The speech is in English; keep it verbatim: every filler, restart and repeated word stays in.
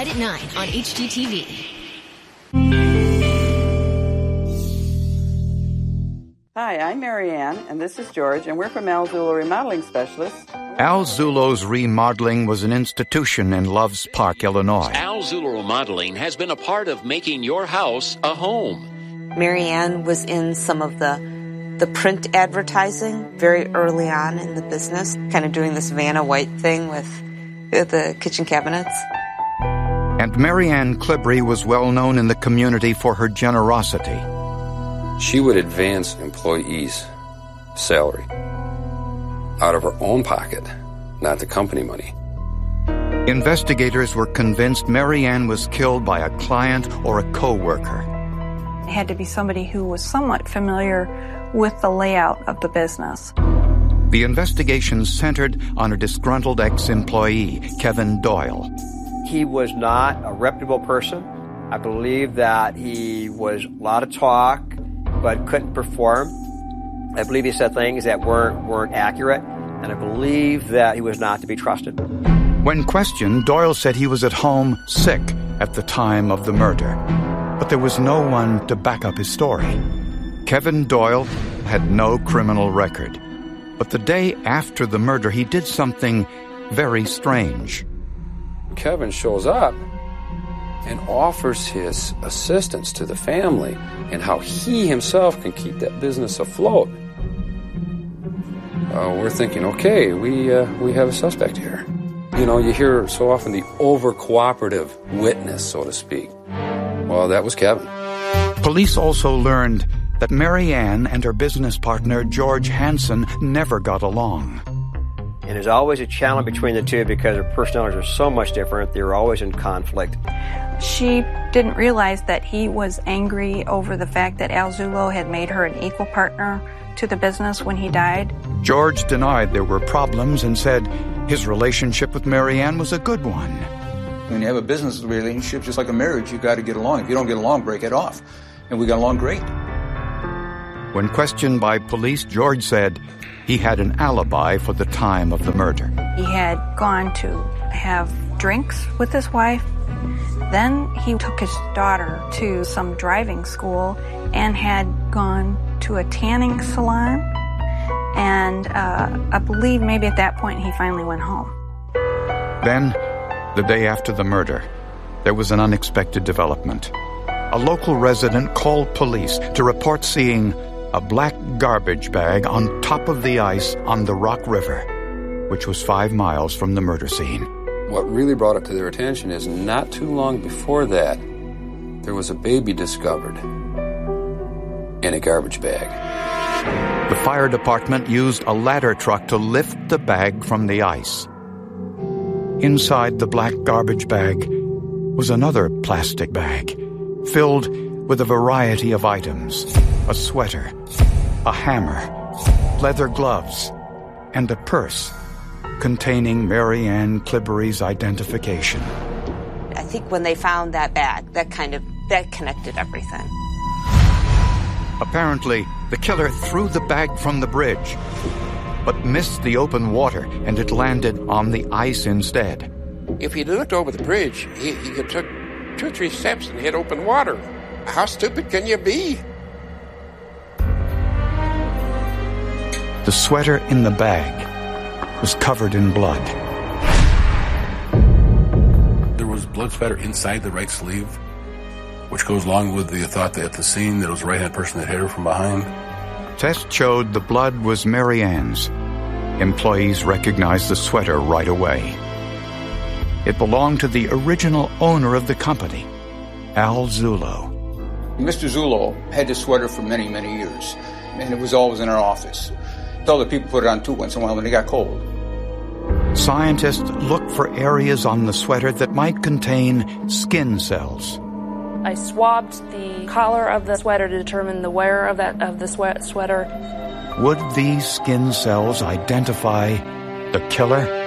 tonight at nine on H G T V. Hi, I'm Mary Ann, and this is George, and we're from Al Zullo Remodeling Specialists. Al Zullo's Remodeling was an institution in Loves Park, Illinois. Al Zullo Remodeling has been a part of making your house a home. Mary Ann was in some of the the print advertising very early on in the business, kind of doing this Vanna White thing with, with the kitchen cabinets. And Mary Ann Klibry was well known in the community for her generosity. She would advance employees' salary out of her own pocket, not the company money. Investigators were convinced Mary Ann was killed by a client or a co-worker. It had to be somebody who was somewhat familiar with the layout of the business. The investigation centered on a disgruntled ex-employee, Kevin Doyle. He was not a reputable person. I believe that he was a lot of talk, but couldn't perform. I believe he said things that weren't weren't accurate, and I believe that he was not to be trusted. When questioned, Doyle said he was at home sick at the time of the murder, but there was no one to back up his story. Kevin Doyle had no criminal record, but the day after the murder, he did something very strange. Kevin shows up and offers his assistance to the family and how he himself can keep that business afloat. Uh, we're thinking, okay, we uh, we have a suspect here. You know, you hear so often the over-cooperative witness, so to speak. Well, that was Kevin. Police also learned that Mary Ann and her business partner, George Hansen, never got along. And there's always a challenge between the two because their personalities are so much different. They were always in conflict. She didn't realize that he was angry over the fact that Al Zullo had made her an equal partner to the business when he died. George denied there were problems and said his relationship with Mary Ann was a good one. When you have a business relationship, just like a marriage, you got to get along. If you don't get along, break it off. And we got along great. When questioned by police, George said he had an alibi for the time of the murder. He had gone to have drinks with his wife. Then he took his daughter to some driving school and had gone to a tanning salon. And uh, I believe maybe at that point he finally went home. Then, the day after the murder, there was an unexpected development. A local resident called police to report seeing a black garbage bag on top of the ice on the Rock River, which was five miles from the murder scene. What really brought it to their attention is not too long before that, there was a baby discovered in a garbage bag. The fire department used a ladder truck to lift the bag from the ice. Inside the black garbage bag was another plastic bag filled with a variety of items: a sweater, a hammer, leather gloves, and a purse containing Mary Ann Klibry's identification. I think when they found that bag, that kind of, that connected everything. Apparently, the killer threw the bag from the bridge, but missed the open water, and it landed on the ice instead. If he'd looked over the bridge, he, he could took two or three steps and hit open water. How stupid can you be? The sweater in the bag was covered in blood. There was blood spatter inside the right sleeve, which goes along with the thought that at the scene that it was the right-hand person that hit her from behind. Tests showed the blood was Mary Ann's. Employees recognized the sweater right away. It belonged to the original owner of the company, Al Zullo. Mister Zullo had this sweater for many, many years, and it was always in our office. Other people put it on too once in a while when it got cold. Scientists looked for areas on the sweater that might contain skin cells. I swabbed the collar of the sweater to determine the wearer of that of the sweat sweater. Would these skin cells identify the killer?